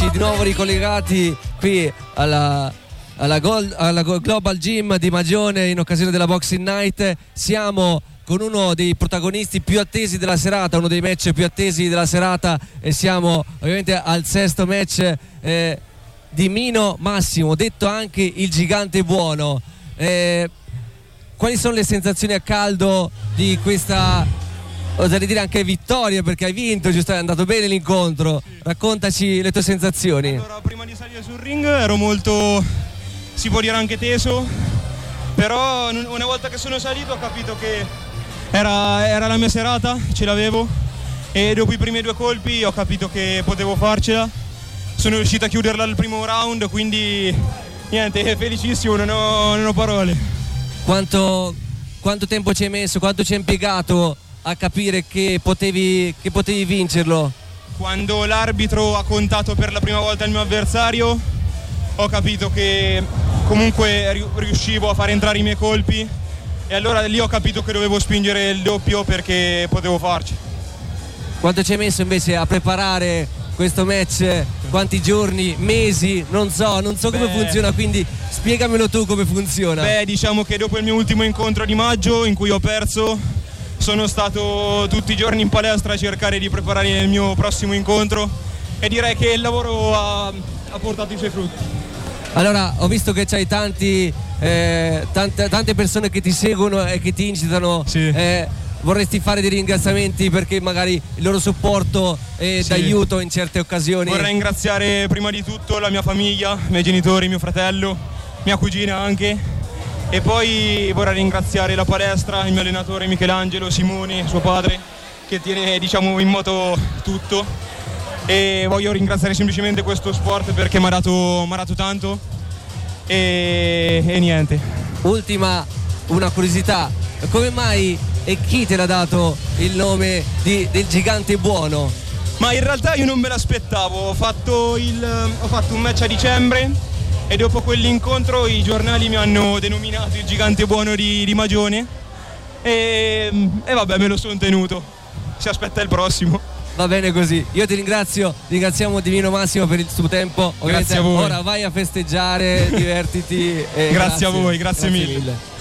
di nuovo ricollegati qui alla Global Gym di Magione in occasione della Boxing Night. Siamo con uno dei protagonisti più attesi della serata, uno dei match più attesi della serata, e siamo ovviamente al sesto match di Mino Massimo, detto anche il gigante buono. Quali sono le sensazioni a caldo di questa, oserei dire anche vittoria, perché hai vinto, giusto? È andato bene l'incontro. Raccontaci le tue sensazioni. Allora, prima di salire sul ring ero molto, si può dire anche teso, però una volta che sono salito ho capito che era la mia serata, ce l'avevo, e dopo i primi 2 colpi ho capito che potevo farcela. Sono riuscito a chiuderla al primo round, quindi niente, felicissimo, non ho parole. Quanto tempo ci hai messo, quanto ci hai impiegato a capire che potevi vincerlo? Quando l'arbitro ha contato per la prima volta il mio avversario, ho capito che comunque riuscivo a far entrare i miei colpi, e allora lì ho capito che dovevo spingere il doppio perché potevo farci. Quanto ci hai messo invece a preparare questo match? Quanti giorni, mesi? Non so come funziona, quindi spiegamelo tu come funziona. Diciamo che dopo il mio ultimo incontro di maggio, in cui ho perso, sono stato tutti i giorni in palestra a cercare di preparare il mio prossimo incontro, e direi che il lavoro ha portato i suoi frutti. Allora, ho visto che c'hai tante persone che ti seguono e che ti incitano. Sì. Vorresti fare dei ringraziamenti perché magari il loro supporto è d'aiuto in certe occasioni? Vorrei ringraziare prima di tutto la mia famiglia, i miei genitori, mio fratello, mia cugina anche, e poi vorrei ringraziare la palestra, il mio allenatore Michelangelo, Simone, suo padre, che tiene, diciamo, in moto tutto, e voglio ringraziare semplicemente questo sport perché mi ha dato tanto, e niente. Ultima, una curiosità: come mai e chi te l'ha dato il nome del gigante buono? Ma in realtà io non me l'aspettavo, ho fatto un match a dicembre, e dopo quell'incontro i giornali mi hanno denominato il gigante buono di Magione, e vabbè, me lo sono tenuto, si aspetta il prossimo. Va bene così, io ti ringraziamo di Mino Massimo per il suo tempo. Grazie a voi. Ora vai a festeggiare, divertiti. Grazie a voi, grazie mille.